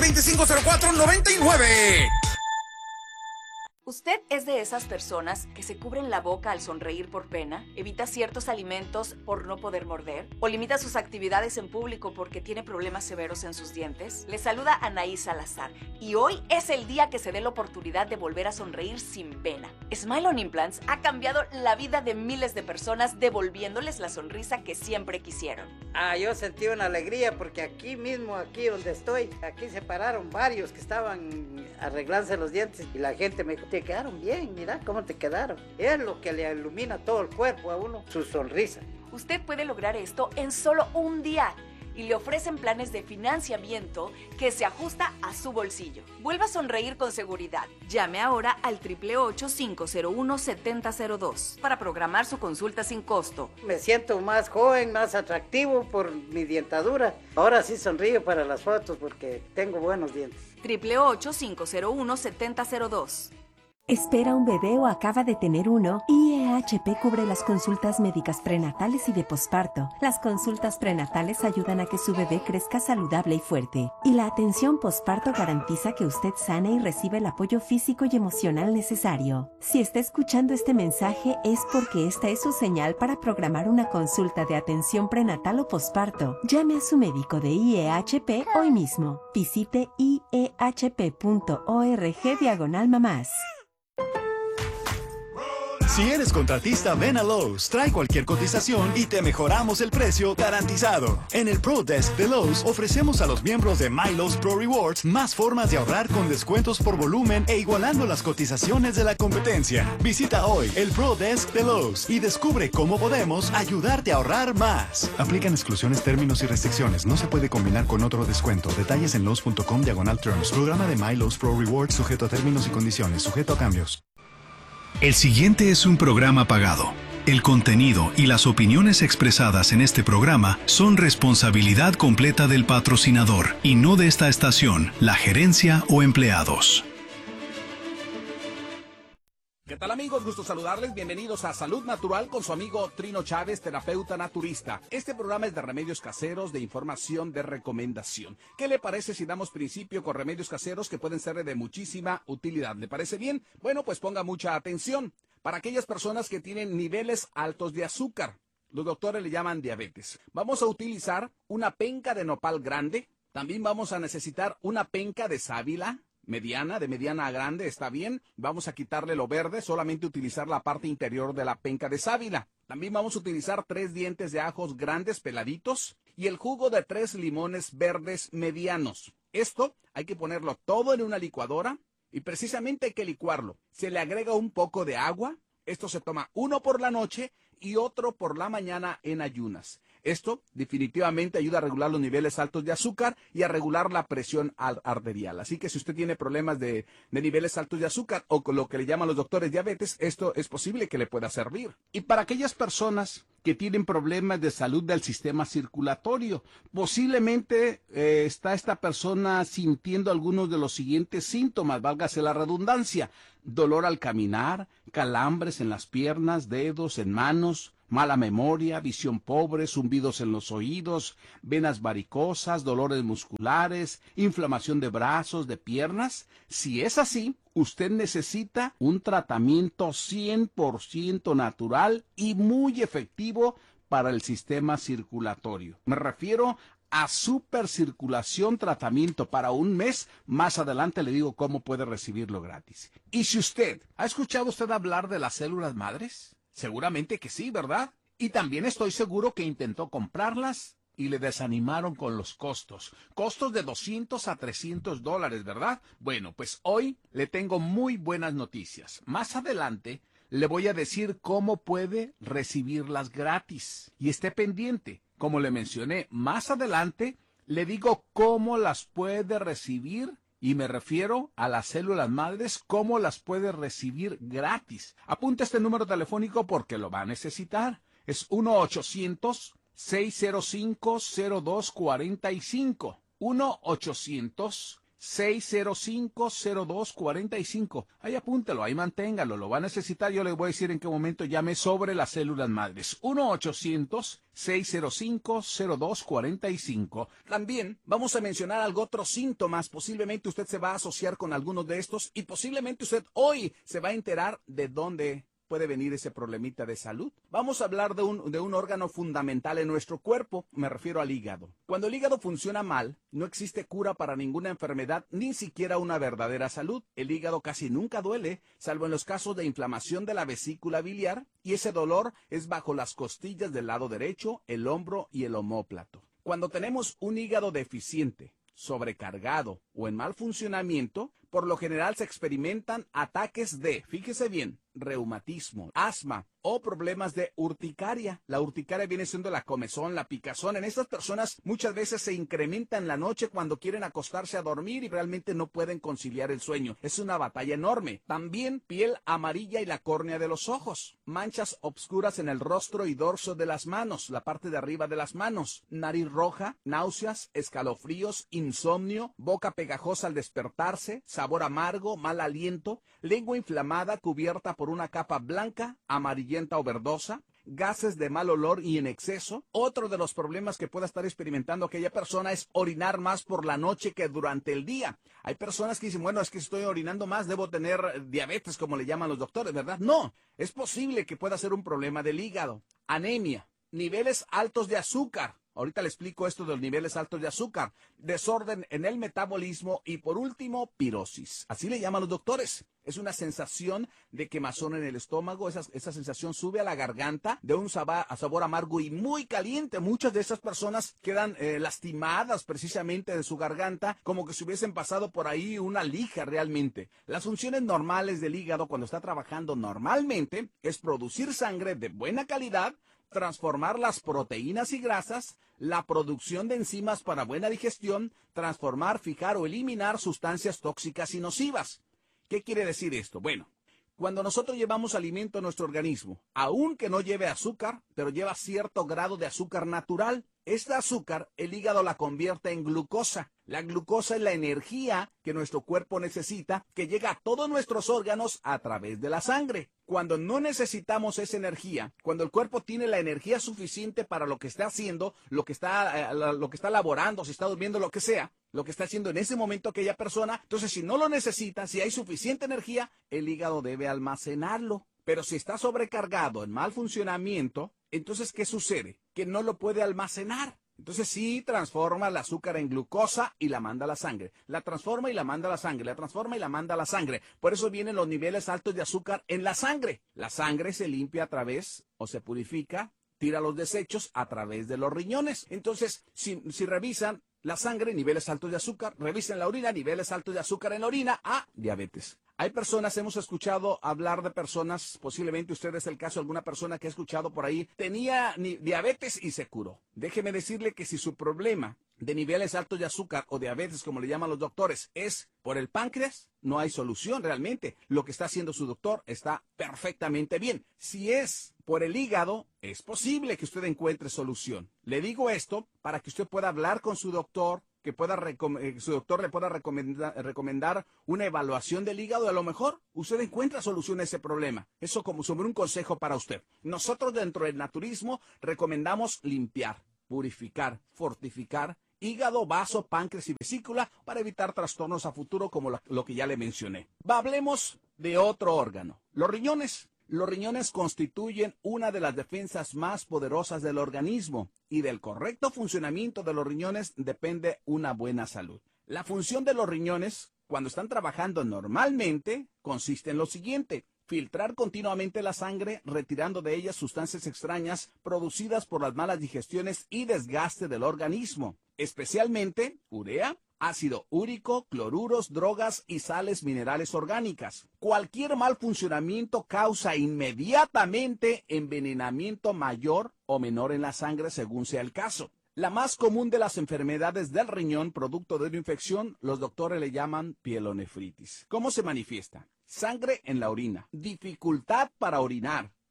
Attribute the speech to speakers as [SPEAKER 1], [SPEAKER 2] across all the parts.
[SPEAKER 1] 325-0499.
[SPEAKER 2] ¿Usted es de esas personas que se cubren la boca al sonreír por pena, evita ciertos alimentos por no poder morder, o limita sus actividades en público porque tiene problemas severos en sus dientes? Le saluda Anaí Salazar y hoy es el día que se dé la oportunidad de volver a sonreír sin pena. Smile on Implants ha cambiado la vida de miles de personas devolviéndoles la sonrisa que siempre quisieron.
[SPEAKER 3] Yo sentí una alegría porque aquí mismo, aquí donde estoy, aquí se pararon varios que estaban arreglándose los dientes y la gente me dijo, te quedaron bien, mira cómo te quedaron. Es lo que le ilumina todo el cuerpo a uno, su sonrisa.
[SPEAKER 2] Usted puede lograr esto en solo un día y le ofrecen planes de financiamiento que se ajusta a su bolsillo. Vuelva a sonreír con seguridad. Llame ahora al 888-501-7002 para programar su consulta sin costo.
[SPEAKER 3] Me siento más joven, más atractivo por mi dentadura. Ahora sí sonrío para las fotos porque tengo buenos dientes.
[SPEAKER 2] 888-501-7002.
[SPEAKER 4] ¿Espera un bebé o acaba de tener uno? IEHP cubre las consultas médicas prenatales y de posparto. Las consultas prenatales ayudan a que su bebé crezca saludable y fuerte. Y la atención posparto garantiza que usted sane y reciba el apoyo físico y emocional necesario. Si está escuchando este mensaje es porque esta es su señal para programar una consulta de atención prenatal o posparto. Llame a su médico de IEHP hoy mismo. Visite iehp.org/mamás.
[SPEAKER 5] Si eres contratista, ven a Lowe's, trae cualquier cotización y te mejoramos el precio garantizado. En el Pro Desk de Lowe's ofrecemos a los miembros de My Lowe's Pro Rewards más formas de ahorrar con descuentos por volumen e igualando las cotizaciones de la competencia. Visita hoy el Pro Desk de Lowe's y descubre cómo podemos ayudarte a ahorrar más. Aplican exclusiones, términos y restricciones. No se puede combinar con otro descuento. Detalles en Lowe's.com/terms. Programa de My Lowe's Pro Rewards sujeto a términos y condiciones. Sujeto a cambios.
[SPEAKER 6] El siguiente es un programa pagado. El contenido y las opiniones expresadas en este programa son responsabilidad completa del patrocinador y no de esta estación, la gerencia o empleados.
[SPEAKER 7] ¿Qué tal, amigos? Gusto saludarles. Bienvenidos a Salud Natural con su amigo Trino Chávez, terapeuta naturista. Este programa es de remedios caseros, de información, de recomendación. ¿Qué le parece si damos principio con remedios caseros que pueden ser de muchísima utilidad? ¿Le parece bien? Bueno, pues ponga mucha atención. Para aquellas personas que tienen niveles altos de azúcar, los doctores le llaman diabetes. Vamos a utilizar una penca de nopal grande. También vamos a necesitar una penca de sábila mediana, de mediana a grande, está bien. Vamos a quitarle lo verde, solamente utilizar la parte interior de la penca de sábila. También vamos a utilizar 3 dientes de ajos grandes peladitos y el jugo de 3 limones verdes medianos. Esto hay que ponerlo todo en una licuadora y precisamente hay que licuarlo. Se le agrega un poco de agua. Esto se toma uno por la noche y otro por la mañana en ayunas. Esto definitivamente ayuda a regular los niveles altos de azúcar y a regular la presión arterial. Así que si usted tiene problemas de niveles altos de azúcar o con lo que le llaman los doctores diabetes, esto es posible que le pueda servir. Y para aquellas personas que tienen problemas de salud del sistema circulatorio, posiblemente está esta persona sintiendo algunos de los siguientes síntomas, válgase la redundancia: dolor al caminar, calambres en las piernas, dedos, en manos, mala memoria, visión pobre, zumbidos en los oídos, venas varicosas, dolores musculares, inflamación de brazos, de piernas. Si es así, usted necesita un tratamiento 100% natural y muy efectivo para el sistema circulatorio. Me refiero a supercirculación, tratamiento para un mes. Más adelante le digo cómo puede recibirlo gratis. Y si ¿ha escuchado usted hablar de las células madres? Seguramente que sí, ¿verdad? Y también estoy seguro que intentó comprarlas y le desanimaron con los costos. Costos de $200 a $300, ¿verdad? Bueno, pues hoy le tengo muy buenas noticias. Más adelante le voy a decir cómo puede recibirlas gratis. Y esté pendiente. Como le mencioné, más adelante le digo cómo las puede recibir. Y me refiero a las células madres, cómo las puede recibir gratis. Apunta este número telefónico porque lo va a necesitar. Es 1-800-605-0245. 1-800 605-0245. Ahí apúntelo, ahí manténgalo, lo va a necesitar. Yo le voy a decir en qué momento llame sobre las células madres. 1-800-605-0245. También vamos a mencionar otros síntomas. Posiblemente usted se va a asociar con algunos de estos y posiblemente usted hoy se va a enterar de dónde puede venir ese problemita de salud. Vamos a hablar de un órgano fundamental en nuestro cuerpo, me refiero al hígado. Cuando el hígado funciona mal, no existe cura para ninguna enfermedad, ni siquiera una verdadera salud. El hígado casi nunca duele, salvo en los casos de inflamación de la vesícula biliar, y ese dolor es bajo las costillas del lado derecho, el hombro y el omóplato. Cuando tenemos un hígado deficiente, sobrecargado o en mal funcionamiento, por lo general se experimentan ataques de, fíjese bien, reumatismo, asma o problemas de urticaria. La urticaria viene siendo la comezón, la picazón. En estas personas muchas veces se incrementa en la noche cuando quieren acostarse a dormir y realmente no pueden conciliar el sueño. Es una batalla enorme. También piel amarilla y la córnea de los ojos. Manchas obscuras en el rostro y dorso de las manos, la parte de arriba de las manos. Nariz roja, náuseas, escalofríos, insomnio, boca pegajosa al despertarse, sabor amargo, mal aliento, lengua inflamada cubierta por una capa blanca, amarillenta o verdosa, gases de mal olor y en exceso. Otro de los problemas que pueda estar experimentando aquella persona es orinar más por la noche que durante el día. Hay personas que dicen, bueno, es que estoy orinando más, debo tener diabetes, como le llaman los doctores, ¿verdad? No, es posible que pueda ser un problema del hígado. Anemia, niveles altos de azúcar. Ahorita le explico esto de los niveles altos de azúcar, desorden en el metabolismo y por último, pirosis. Así le llaman los doctores. Es una sensación de quemazón en el estómago, esa sensación sube a la garganta de un sabor amargo y muy caliente. Muchas de esas personas quedan lastimadas precisamente de su garganta, como que se hubiesen pasado por ahí una lija realmente. Las funciones normales del hígado cuando está trabajando normalmente es producir sangre de buena calidad, transformar las proteínas y grasas, la producción de enzimas para buena digestión, transformar, fijar o eliminar sustancias tóxicas y nocivas. ¿Qué quiere decir esto? Bueno, cuando nosotros llevamos alimento a nuestro organismo, aunque no lleve azúcar, pero lleva cierto grado de azúcar natural, esta azúcar el hígado la convierte en glucosa. La glucosa es la energía que nuestro cuerpo necesita, que llega a todos nuestros órganos a través de la sangre. Cuando no necesitamos esa energía, cuando el cuerpo tiene la energía suficiente para lo que está haciendo, lo que está laborando, si está durmiendo, lo que sea, lo que está haciendo en ese momento aquella persona, entonces si no lo necesita, si hay suficiente energía, el hígado debe almacenarlo. Pero si está sobrecargado, en mal funcionamiento, entonces ¿qué sucede? Que no lo puede almacenar. Entonces sí transforma el azúcar en glucosa y la manda a la sangre. La transforma y la manda a la sangre. La transforma y la manda a la sangre. Por eso vienen los niveles altos de azúcar en la sangre. La sangre se limpia a través o se purifica, tira los desechos a través de los riñones. Entonces, si revisan la sangre, niveles altos de azúcar, revisen la orina, niveles altos de azúcar en la orina, diabetes. Hay personas, hemos escuchado hablar de personas, posiblemente usted es el caso de alguna persona que ha escuchado por ahí, tenía diabetes y se curó. Déjeme decirle que si su problema de niveles altos de azúcar o diabetes, como le llaman los doctores, es por el páncreas, no hay solución realmente. Lo que está haciendo su doctor está perfectamente bien. Si es por el hígado, es posible que usted encuentre solución. Le digo esto para que usted pueda hablar con su doctor, que su doctor le pueda recomendar una evaluación del hígado y a lo mejor usted encuentra solución a ese problema. Eso como sobre un consejo para usted. Nosotros dentro del naturismo recomendamos limpiar, purificar, fortificar hígado, vaso, páncreas y vesícula para evitar trastornos a futuro como lo que ya le mencioné. Hablemos de otro órgano, los riñones. Los riñones constituyen una de las defensas más poderosas del organismo y del correcto funcionamiento de los riñones depende una buena salud. La función de los riñones, cuando están trabajando normalmente, consiste en lo siguiente: filtrar continuamente la sangre, retirando de ella sustancias extrañas producidas por las malas digestiones y desgaste del organismo, especialmente urea, ácido úrico, cloruros, drogas y sales minerales orgánicas. Cualquier mal funcionamiento causa inmediatamente envenenamiento mayor o menor en la sangre según sea el caso. La más común de las enfermedades del riñón, producto de una infección, los doctores le llaman pielonefritis. ¿Cómo se manifiesta? Sangre en la orina, dificultad para orinar,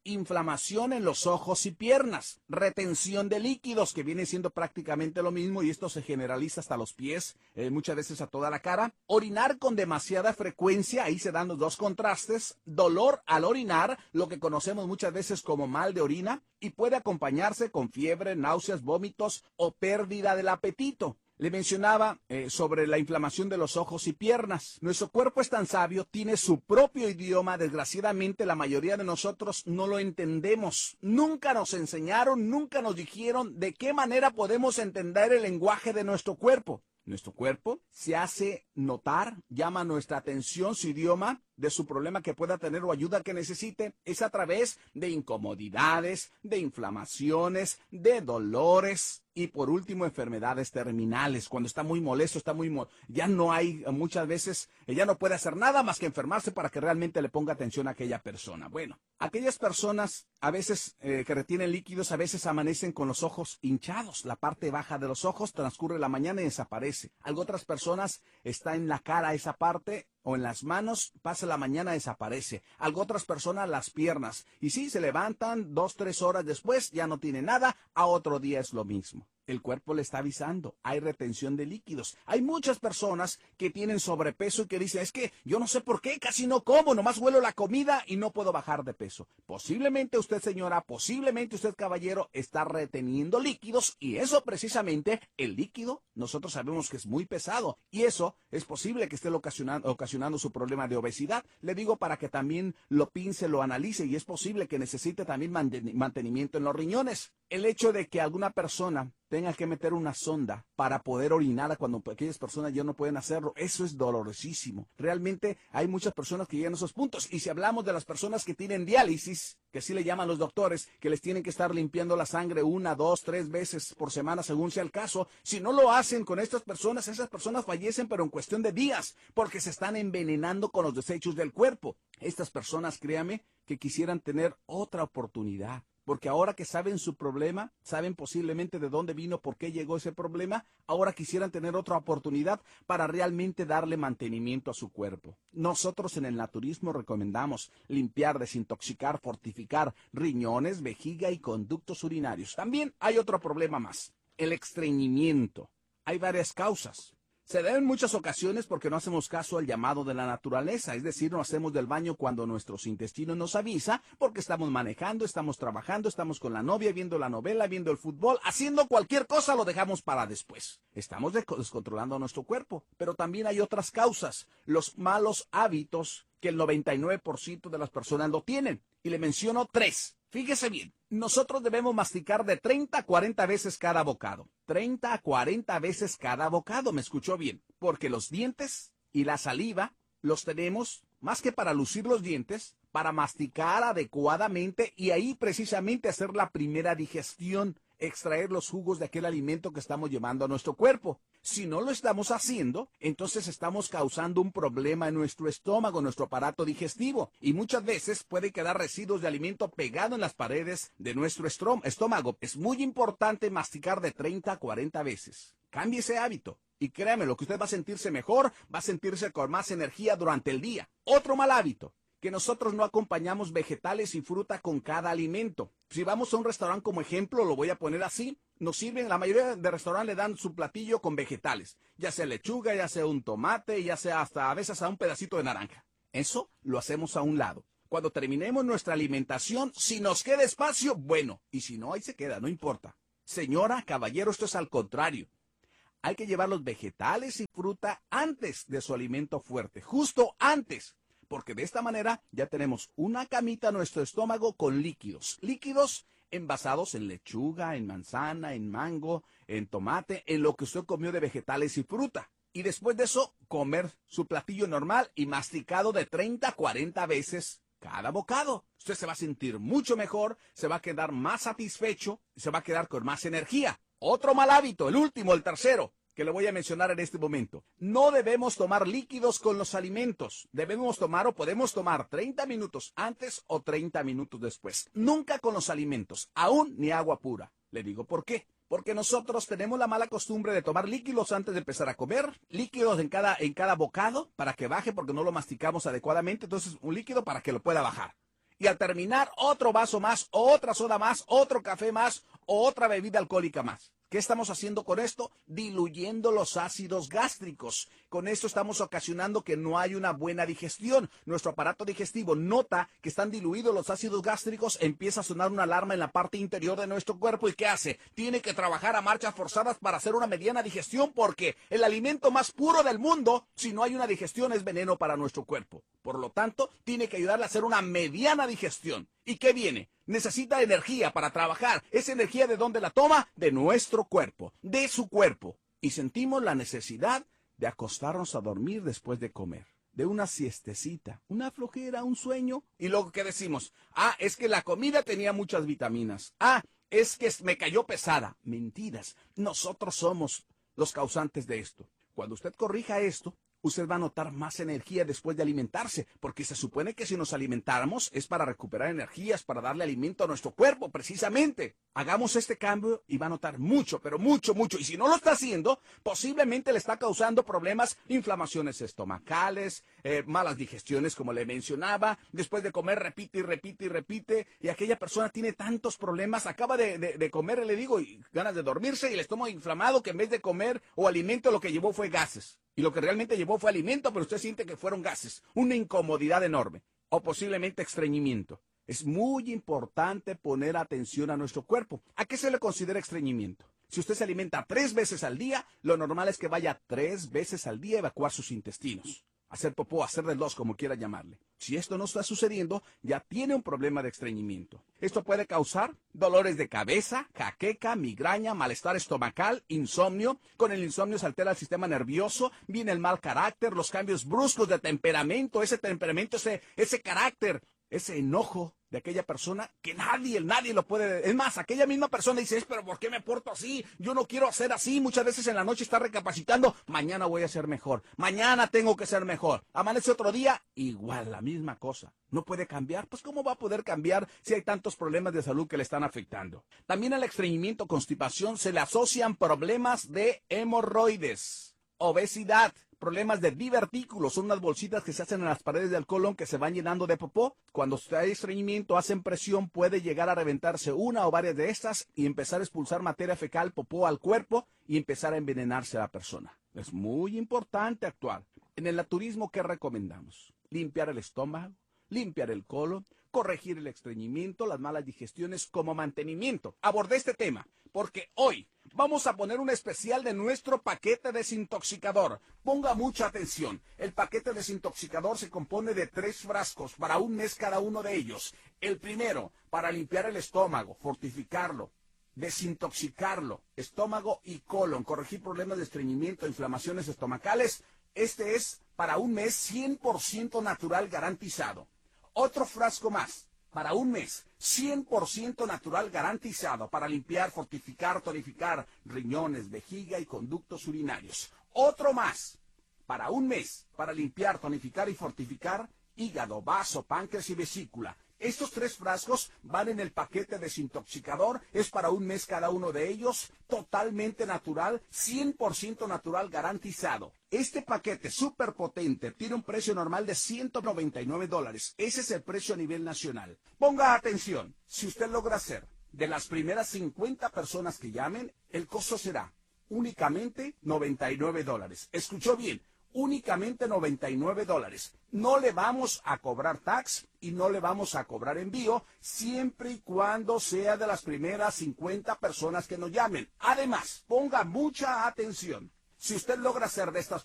[SPEAKER 7] inflamación en los ojos y piernas, retención de líquidos, que viene siendo prácticamente lo mismo, y esto se generaliza hasta los pies, muchas veces a toda la cara, orinar con demasiada frecuencia, ahí se dan los dos contrastes, dolor al orinar, lo que conocemos muchas veces como mal de orina, y puede acompañarse con fiebre, náuseas, vómitos o pérdida del apetito. Le mencionaba sobre la inflamación de los ojos y piernas. Nuestro cuerpo es tan sabio, tiene su propio idioma. Desgraciadamente, la mayoría de nosotros no lo entendemos. Nunca nos enseñaron, nunca nos dijeron de qué manera podemos entender el lenguaje de nuestro cuerpo. Nuestro cuerpo se hace notar, llama nuestra atención, su idioma de su problema que pueda tener o ayuda que necesite, es a través de incomodidades, de inflamaciones, de dolores y por último enfermedades terminales. Cuando está muy molesto, ya no hay, muchas veces, ya no puede hacer nada más que enfermarse para que realmente le ponga atención a aquella persona. Bueno, aquellas personas a veces que retienen líquidos, a veces amanecen con los ojos hinchados, la parte baja de los ojos, transcurre la mañana y desaparece. Algo otras personas está en la cara esa parte, o en las manos, pasa la mañana, desaparece. Algo otras personas las piernas. Y sí, se levantan 2, 3 horas después, ya no tiene nada, a otro día es lo mismo. El cuerpo le está avisando, hay retención de líquidos. Hay muchas personas que tienen sobrepeso y que dicen, es que yo no sé por qué, casi no como, nomás huelo la comida y no puedo bajar de peso. Posiblemente usted, señora, posiblemente usted, caballero, está reteniendo líquidos y eso precisamente, el líquido, nosotros sabemos que es muy pesado y eso es posible que esté ocasionando su problema de obesidad. Le digo para que también lo pince, lo analice y es posible que necesite también mantenimiento en los riñones. El hecho de que alguna persona tenga que meter una sonda para poder orinar cuando aquellas personas ya no pueden hacerlo, eso es dolorosísimo. Realmente hay muchas personas que llegan a esos puntos. Y si hablamos de las personas que tienen diálisis, que así le llaman los doctores, que les tienen que estar limpiando la sangre 1, 2, 3 veces por semana según sea el caso, si no lo hacen con estas personas, esas personas fallecen pero en cuestión de días, porque se están envenenando con los desechos del cuerpo. Estas personas, créame, que quisieran tener otra oportunidad. Porque ahora que saben su problema, saben posiblemente de dónde vino, por qué llegó ese problema, ahora quisieran tener otra oportunidad para realmente darle mantenimiento a su cuerpo. Nosotros en el naturismo recomendamos limpiar, desintoxicar, fortificar riñones, vejiga y conductos urinarios. También hay otro problema más, el estreñimiento. Hay varias causas. Se da en muchas ocasiones porque no hacemos caso al llamado de la naturaleza, es decir, no hacemos del baño cuando nuestros intestinos nos avisa, porque estamos manejando, estamos trabajando, estamos con la novia, viendo la novela, viendo el fútbol, haciendo cualquier cosa, lo dejamos para después. Estamos descontrolando nuestro cuerpo, pero también hay otras causas, los malos hábitos que el 99% de las personas lo tienen, y le menciono 3. Fíjese bien, nosotros debemos masticar de 30 a 40 veces cada bocado. 30 a 40 veces cada bocado, ¿me escuchó bien? Porque los dientes y la saliva los tenemos, más que para lucir los dientes, para masticar adecuadamente y ahí precisamente hacer la primera digestión, extraer los jugos de aquel alimento que estamos llevando a nuestro cuerpo. Si no lo estamos haciendo, entonces estamos causando un problema en nuestro estómago, nuestro aparato digestivo. Y muchas veces puede quedar residuos de alimento pegado en las paredes de nuestro estómago. Es muy importante masticar de 30 a 40 veces. Cambie ese hábito. Y créame, lo que usted va a sentirse mejor, va a sentirse con más energía durante el día. Otro mal hábito, que nosotros no acompañamos vegetales y fruta con cada alimento. Si vamos a un restaurante como ejemplo, lo voy a poner así, nos sirven, la mayoría de restaurantes le dan su platillo con vegetales, ya sea lechuga, ya sea un tomate, ya sea hasta a veces a un pedacito de naranja. Eso lo hacemos a un lado. Cuando terminemos nuestra alimentación, si nos queda espacio, bueno, y si no, ahí se queda, no importa. Señora, caballero, esto es al contrario. Hay que llevar los vegetales y fruta antes de su alimento fuerte, justo antes. Porque de esta manera ya tenemos una camita en nuestro estómago con líquidos. Líquidos envasados en lechuga, en manzana, en mango, en tomate, en lo que usted comió de vegetales y fruta. Y después de eso, comer su platillo normal y masticado de 30 a 40 veces cada bocado. Usted se va a sentir mucho mejor, se va a quedar más satisfecho y se va a quedar con más energía. Otro mal hábito, el último, el tercero, que le voy a mencionar en este momento. No debemos tomar líquidos con los alimentos. Debemos tomar o podemos tomar 30 minutos antes o 30 minutos después. Nunca con los alimentos, aún ni agua pura. Le digo por qué. Porque nosotros tenemos la mala costumbre de tomar líquidos antes de empezar a comer, líquidos en cada bocado para que baje porque no lo masticamos adecuadamente, entonces un líquido para que lo pueda bajar. Y al terminar, otro vaso más, otra soda más, otro café más, otra bebida alcohólica más. ¿Qué estamos haciendo con esto? Diluyendo los ácidos gástricos. Con esto estamos ocasionando que no hay una buena digestión. Nuestro aparato digestivo nota que están diluidos los ácidos gástricos, empieza a sonar una alarma en la parte interior de nuestro cuerpo. ¿Y qué hace? Tiene que trabajar a marchas forzadas para hacer una mediana digestión, porque el alimento más puro del mundo, si no hay una digestión, es veneno para nuestro cuerpo. Por lo tanto, tiene que ayudarle a hacer una mediana digestión. ¿Y qué viene? Necesita energía para trabajar. ¿Esa energía de dónde la toma? De nuestro cuerpo, de su cuerpo. Y sentimos la necesidad de acostarnos a dormir después de comer, de una siestecita, una flojera, un sueño. Y luego, ¿qué decimos? Es que la comida tenía muchas vitaminas. Es que me cayó pesada. Mentiras. Nosotros somos los causantes de esto. Cuando usted corrija esto, usted va a notar más energía después de alimentarse, porque se supone que si nos alimentáramos es para recuperar energías, para darle alimento a nuestro cuerpo, precisamente. Hagamos este cambio y va a notar mucho, pero mucho, mucho. Y si no lo está haciendo, posiblemente le está causando problemas, inflamaciones estomacales, malas digestiones, como le mencionaba. Después de comer, repite y repite y repite. Y aquella persona tiene tantos problemas, acaba de comer, le digo, y ganas de dormirse y el estómago inflamado, que en vez de comer o alimento, lo que llevó fue gases. Y lo que realmente llevó fue alimento, pero usted siente que fueron gases. Una incomodidad enorme. O posiblemente estreñimiento. Es muy importante poner atención a nuestro cuerpo. ¿A qué se le considera estreñimiento? Si usted se alimenta 3 veces al día, lo normal es que vaya 3 veces al día a evacuar sus intestinos. Hacer popó, hacer del 2, como quiera llamarle. Si esto no está sucediendo, ya tiene un problema de estreñimiento. Esto puede causar dolores de cabeza, jaqueca, migraña, malestar estomacal, insomnio. Con el insomnio se altera el sistema nervioso, viene el mal carácter, los cambios bruscos de temperamento, ese carácter, ese enojo de aquella persona que nadie lo puede. Es más, aquella misma persona dice, pero ¿por qué me porto así? Yo no quiero ser así. Muchas veces en la noche está recapacitando, mañana voy a ser mejor, mañana tengo que ser mejor. Amanece otro día, igual, la misma cosa. ¿No puede cambiar? Pues ¿cómo va a poder cambiar si hay tantos problemas de salud que le están afectando? También al estreñimiento, constipación, se le asocian problemas de hemorroides, obesidad, problemas de divertículos. Son unas bolsitas que se hacen en las paredes del colon que se van llenando de popó. Cuando hay estreñimiento, hacen presión, puede llegar a reventarse una o varias de estas y empezar a expulsar materia fecal, popó al cuerpo y empezar a envenenarse a la persona. Es muy importante actuar. En el naturismo, ¿qué recomendamos? Limpiar el estómago, limpiar el colon, corregir el estreñimiento, las malas digestiones como mantenimiento. Abordé este tema porque hoy vamos a poner un especial de nuestro paquete desintoxicador. Ponga mucha atención. El paquete desintoxicador se compone de 3 frascos para un mes cada uno de ellos. El primero, para limpiar el estómago, fortificarlo, desintoxicarlo, estómago y colon, corregir problemas de estreñimiento, inflamaciones estomacales. Este es para un mes 100% natural garantizado. Otro frasco más, para un mes, 100% natural garantizado, para limpiar, fortificar, tonificar riñones, vejiga y conductos urinarios. Otro más, para un mes, para limpiar, tonificar y fortificar hígado, vaso, páncreas y vesícula. Estos 3 frascos van en el paquete desintoxicador, es para un mes cada uno de ellos, totalmente natural, 100% natural garantizado. Este paquete súper potente tiene un precio normal de $199. Ese es el precio a nivel nacional. Ponga atención, si usted logra hacer de las primeras 50 personas que llamen, el costo será únicamente $99. ¿Escuchó bien? Únicamente $99. No le vamos a cobrar tax y no le vamos a cobrar envío, siempre y cuando sea de las primeras 50 personas que nos llamen. Además, ponga mucha atención. Si usted logra hacer de estas